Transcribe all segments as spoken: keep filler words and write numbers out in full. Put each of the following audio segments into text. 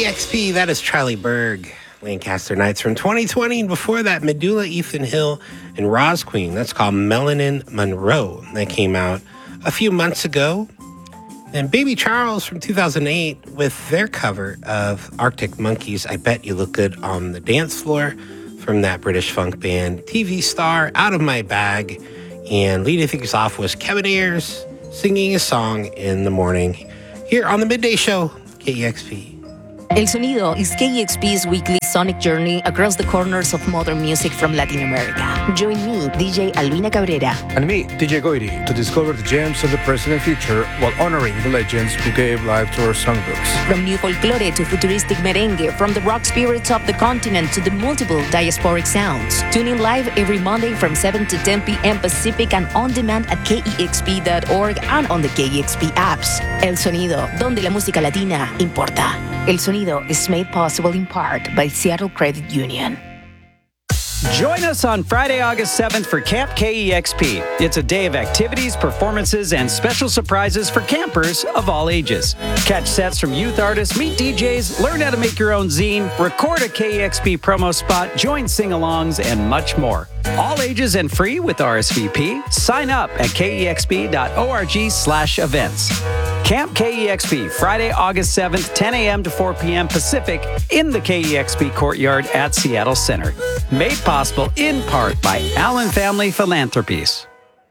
X P, that is Charlie Berg, Lancaster Nights from twenty twenty. And before that, Medulla, Ethan Hill, and Roz Queen. That's called Melanin Monroe. That came out a few months ago. And Baby Charles from two thousand eight with their cover of Arctic Monkeys, I Bet You Look Good on the Dance Floor, from that British funk band. T V star, Out of My Bag. And leading things off was Kevin Ayers singing a song in the morning here on the Midday Show, K E X P. El Sonido is K E X P's weekly sonic journey across the corners of modern music from Latin America. Join me, D J Albina Cabrera. And me, D J Goiri, to discover the gems of the present and future while honoring the legends who gave life to our songbooks. From new folklore to futuristic merengue, from the rock spirits of the continent to the multiple diasporic sounds. Tune in live every Monday from seven to ten p.m. Pacific and on demand at K E X P dot org and on the K E X P apps. El Sonido, donde la música latina importa. El Sonido is made possible in part by Seattle Credit Union. Join us on Friday, August seventh for Camp K E X P. It's a day of activities, performances, and special surprises for campers of all ages. Catch sets from youth artists, meet D Js, learn how to make your own zine, record a K E X P promo spot, join sing-alongs, and much more. All ages and free with R S V P. Sign up at K E X P dot org slash events. Camp K E X P, Friday, August seventh, ten a.m. to four p.m. Pacific in the K E X P Courtyard at Seattle Center. Made possible in part by Allen Family Philanthropies.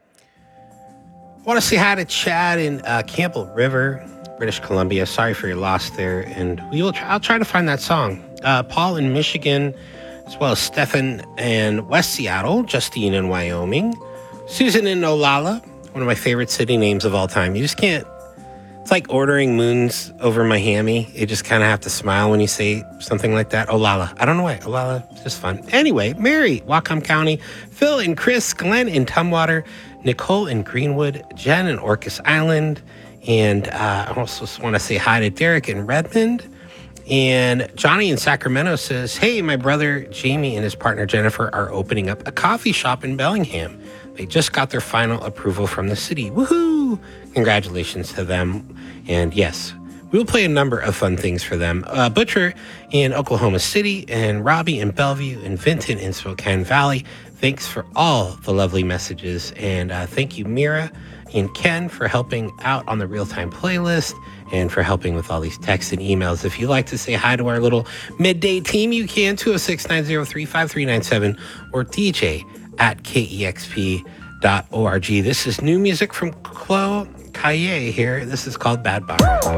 I want to say hi to Chad in uh, Campbell River, British Columbia. Sorry for your loss there. And we will try, I'll try to find that song. Uh, Paul in Michigan, as well as Stefan in West Seattle, Justine in Wyoming, Susan in Olalla, one of my favorite city names of all time. You just can't. It's like ordering moons over my hammy. You just kind of have to smile when you say something like that. Olalla. I don't know why. Olalla is just fun. Anyway, Mary, Whatcom County, Phil and Chris, Glenn in Tumwater, Nicole in Greenwood, Jen in Orcas Island, and uh, I also want to say hi to Derek in Redmond. And Johnny in Sacramento says, hey, my brother Jamie and his partner Jennifer are opening up a coffee shop in Bellingham. They just got their final approval from the city. Woohoo! Congratulations to them. And yes, we'll play a number of fun things for them. Uh, Butcher in Oklahoma City, and Robbie in Bellevue, and Vinton in Spokane Valley. Thanks for all the lovely messages. And uh, thank you, Mira and Ken, for helping out on the real-time playlist and for helping with all these texts and emails. If you'd like to say hi to our little midday team, you can, two oh six, nine oh three, five three nine seven, or D J at K E X P dot org. This is new music from Chloe Kaye here. This is called Bad Bar.